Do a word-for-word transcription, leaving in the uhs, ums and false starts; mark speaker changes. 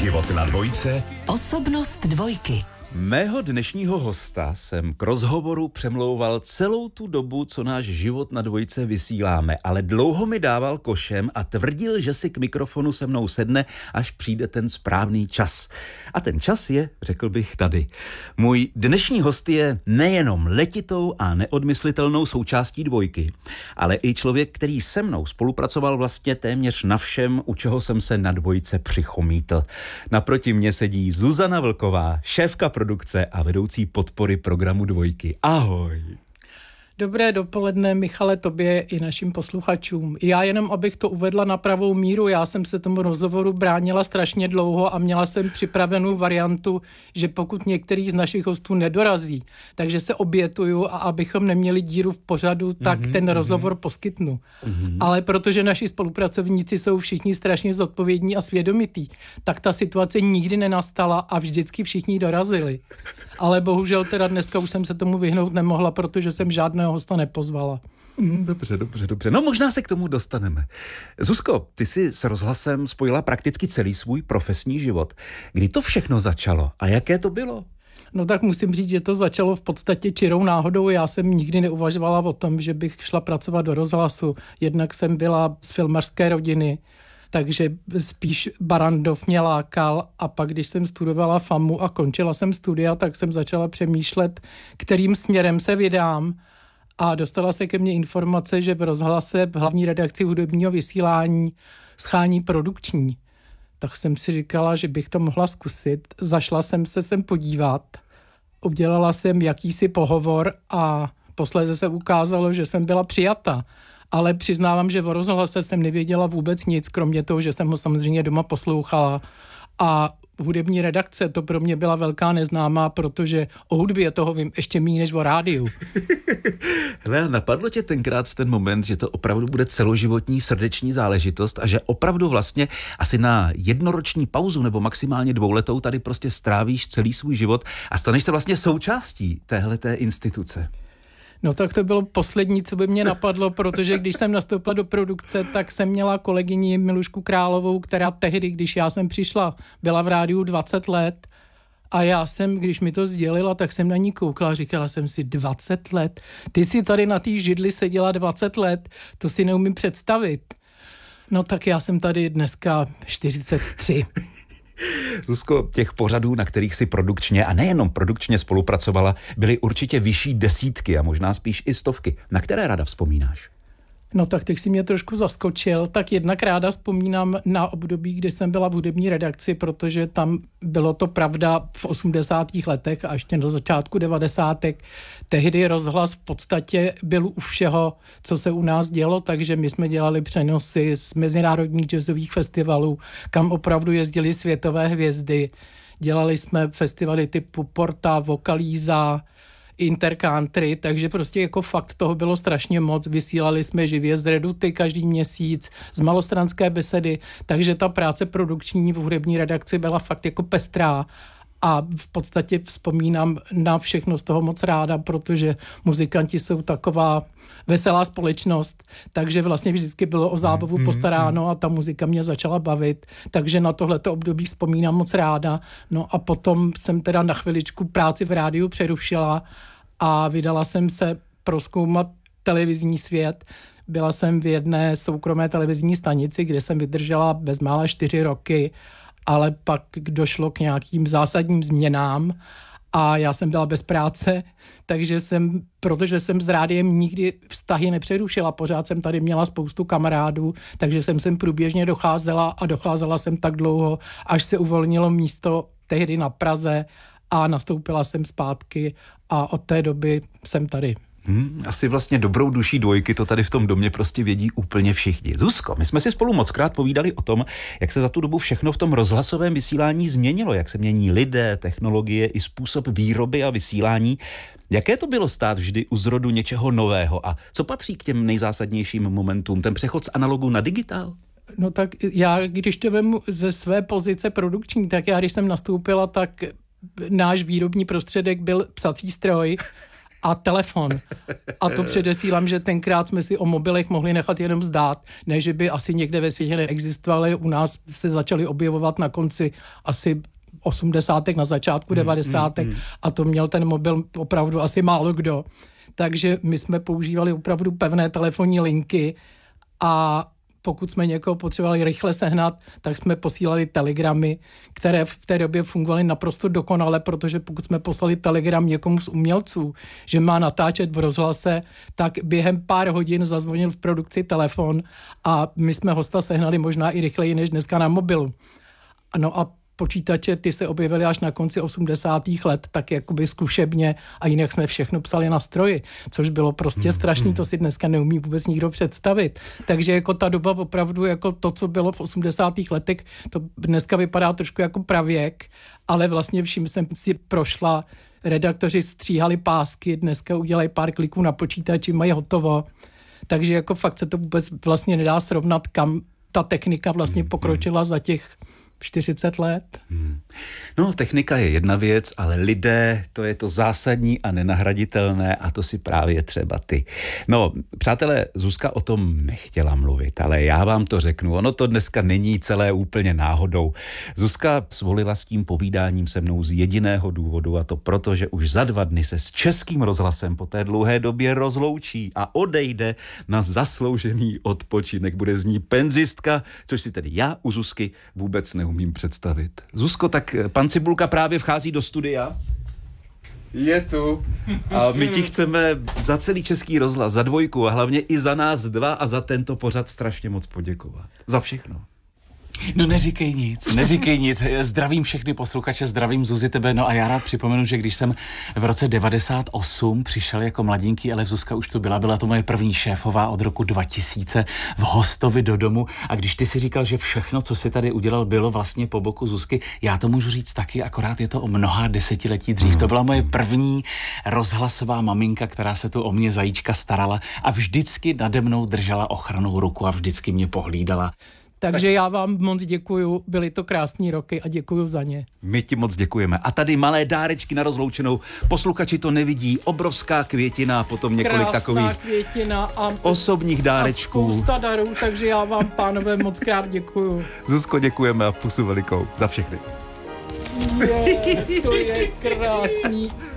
Speaker 1: Život na dvojce.
Speaker 2: Osobnost dvojky.
Speaker 3: Mého dnešního hosta jsem k rozhovoru přemlouval celou tu dobu, co náš Život na dvojce vysíláme, ale dlouho mi dával košem a tvrdil, že si k mikrofonu se mnou sedne, až přijde ten správný čas. A ten čas je, řekl bych, tady. Můj dnešní host je nejenom letitou a neodmyslitelnou součástí dvojky, ale i člověk, který se mnou spolupracoval vlastně téměř na všem, u čeho jsem se na dvojce přichomítl. Naproti mně sedí Zuzana Vlková, šéfka produkce a vedoucí podpory programu Dvojky. Ahoj.
Speaker 4: Dobré dopoledne, Michale, tobě i našim posluchačům. Já jenom, abych to uvedla na pravou míru, já jsem se tomu rozhovoru bránila strašně dlouho a měla jsem připravenou variantu, že pokud některý z našich hostů nedorazí, takže se obětuju a abychom neměli díru v pořadu, tak mm-hmm, ten rozhovor mm-hmm. poskytnu. Mm-hmm. Ale protože naši spolupracovníci jsou všichni strašně zodpovědní a svědomití, tak ta situace nikdy nenastala a vždycky všichni dorazili. Ale bohužel teda dneska už jsem se tomu vyhnout nemohla, protože jsem žádného hosta nepozvala.
Speaker 3: Dobře, dobře, dobře. No možná se k tomu dostaneme. Zuzko, ty jsi s rozhlasem spojila prakticky celý svůj profesní život. Kdy to všechno začalo a jaké to bylo?
Speaker 4: No tak musím říct, že to začalo v podstatě čirou náhodou. Já jsem nikdy neuvažovala o tom, že bych šla pracovat do rozhlasu. Jednak jsem byla z filmařské rodiny, takže spíš Barrandov mě lákal a pak, když jsem studovala FAMu a končila jsem studia, tak jsem začala přemýšlet, kterým směrem se vydám a dostala se ke mně informace, že v rozhlase v hlavní redakci hudebního vysílání schání produkční. Tak jsem si říkala, že bych to mohla zkusit. Zašla jsem se sem podívat, udělala jsem jakýsi pohovor a posléze se ukázalo, že jsem byla přijata. Ale přiznávám, že o rozhlase jsem nevěděla vůbec nic, kromě toho, že jsem ho samozřejmě doma poslouchala. A hudební redakce, to pro mě byla velká neznámá, protože o hudbě toho vím ještě méně než o rádiu.
Speaker 3: Hele, napadlo tě tenkrát v ten moment, že to opravdu bude celoživotní srdeční záležitost a že opravdu vlastně asi na jednoroční pauzu nebo maximálně dvouletou tady prostě strávíš celý svůj život a staneš se vlastně součástí téhleté instituce?
Speaker 4: No tak to bylo poslední, co by mě napadlo, protože když jsem nastoupila do produkce, tak jsem měla kolegyni Milušku Královou, která tehdy, když já jsem přišla, byla v rádiu dvacet let a já jsem, když mi to sdělila, tak jsem na ní koukala a říkala jsem si dvacet let, ty si tady na té židli seděla dvacet let, to si neumím představit. No tak já jsem tady dneska čtyřicet tři.
Speaker 3: Zuzko, těch pořadů, na kterých si produkčně a nejenom produkčně spolupracovala, byly určitě vyšší desítky a možná spíš i stovky. Na které ráda vzpomínáš?
Speaker 4: No tak teď si mě trošku zaskočil, tak jednak ráda vzpomínám na období, kdy jsem byla v hudební redakci, protože tam bylo to pravda v osmdesátých letech a ještě do začátku devadesátek. Tehdy rozhlas v podstatě byl u všeho, co se u nás dělo, takže my jsme dělali přenosy z mezinárodních jazzových festivalů, kam opravdu jezdili světové hvězdy. Dělali jsme festivaly typu Porta, Vocaliza, Intercountry, takže prostě jako fakt toho bylo strašně moc. Vysílali jsme živě z Reduty každý měsíc, z Malostranské besedy, takže ta práce produkční v hudební redakci byla fakt jako pestrá. A v podstatě vzpomínám na všechno z toho moc ráda, protože muzikanti jsou taková veselá společnost, takže vlastně vždycky bylo o zábavu postaráno a ta muzika mě začala bavit, takže na tohleto období vzpomínám moc ráda. No a potom jsem teda na chviličku práci v rádiu přerušila a vydala jsem se prozkoumat televizní svět. Byla jsem v jedné soukromé televizní stanici, kde jsem vydržela bezmála čtyři roky, ale pak došlo k nějakým zásadním změnám a já jsem byla bez práce, takže jsem, protože jsem s rádiem nikdy vztahy nepřerušila, pořád jsem tady měla spoustu kamarádů, takže jsem sem průběžně docházela a docházela jsem tak dlouho, až se uvolnilo místo tehdy na Praze a nastoupila jsem zpátky a od té doby jsem tady.
Speaker 3: Hmm, asi vlastně dobrou duší dvojky to tady v tom domě prostě vědí úplně všichni. Zuzko, my jsme si spolu mockrát povídali o tom, jak se za tu dobu všechno v tom rozhlasovém vysílání změnilo, jak se mění lidé, technologie i způsob výroby a vysílání. Jaké to bylo stát vždy u zrodu něčeho nového a co patří k těm nejzásadnějším momentům, ten přechod z analogu na digitál?
Speaker 4: No tak já, když to vemu ze své pozice produkční, tak já, když jsem nastoupila, tak náš výrobní prostředek byl psací stroj a telefon. A to předesílám, že tenkrát jsme si o mobilech mohli nechat jenom zdát. Ne, že by asi někde ve světě neexistovaly, u nás se začaly objevovat na konci asi osmdesátek, na začátku devadesátek a to měl ten mobil opravdu asi málo kdo. Takže my jsme používali opravdu pevné telefonní linky a pokud jsme někoho potřebovali rychle sehnat, tak jsme posílali telegramy, které v té době fungovaly naprosto dokonale, protože pokud jsme poslali telegram někomu z umělců, že má natáčet v rozhlase, tak během pár hodin zazvonil v produkci telefon a my jsme hosta sehnali možná i rychleji než dneska na mobilu. No a počítače, ty se objevily až na konci osmdesátých let, tak jakoby zkušebně a jinak jsme všechno psali na stroji, což bylo prostě strašný, to si dneska neumí vůbec nikdo představit. Takže jako ta doba opravdu, jako to, co bylo v osmdesátých letech, to dneska vypadá trošku jako pravěk, ale vlastně všim jsem si prošla, redaktoři stříhali pásky, dneska udělají pár kliků na počítači, mají hotovo. Takže jako fakt se to vůbec vlastně nedá srovnat, kam ta technika vlastně pokročila za těch čtyřicet let. Hmm.
Speaker 3: No, technika je jedna věc, ale lidé, to je to zásadní a nenahraditelné a to si právě třeba ty. No, přátelé, Zuzka o tom nechtěla mluvit, ale já vám to řeknu. Ono to dneska není celé úplně náhodou. Zuzka svolila s tím povídáním se mnou z jediného důvodu a to proto, že už za dva dny se s Českým rozhlasem po té dlouhé době rozloučí a odejde na zasloužený odpočinek. Bude z ní penzistka, což si tedy já u Zuzky vůbec neumím umím představit. Zuzko, tak pan Cibulka právě vchází do studia. Je tu. A my ti chceme za celý Český rozhlas, za Dvojku a hlavně i za nás dva a za tento pořad strašně moc poděkovat. Za všechno.
Speaker 1: No neříkej nic, neříkej nic. Zdravím všechny posluchače, zdravím Zuzi tebe. No a já rád připomenu, že když jsem v roce devadesát osm přišel jako mladinky, ale Zuzka už tu byla, byla to moje první šéfová od roku dva tisíce v Hostovi do domu. A když ty si říkal, že všechno, co si tady udělal, bylo vlastně po boku Zuzky, já to můžu říct taky, akorát je to o mnoha desetiletí dřív. To byla moje první rozhlasová maminka, která se tu o mě zajíčka starala a vždycky nade mnou držela ochrannou ruku a vždycky mě pohlídala.
Speaker 4: Takže já vám moc děkuju, byly to krásné roky a děkuju za ně.
Speaker 3: My ti moc děkujeme. A tady malé dárečky na rozloučenou. Posluchači to nevidí. Obrovská květina a potom několik
Speaker 4: Krásná
Speaker 3: takových
Speaker 4: květina a
Speaker 3: osobních dárečků.
Speaker 4: A spousta darů, takže já vám, pánové, moc krát děkuju.
Speaker 3: Zuzko, děkujeme a pusu velikou za všechny.
Speaker 4: Je, to je krásný.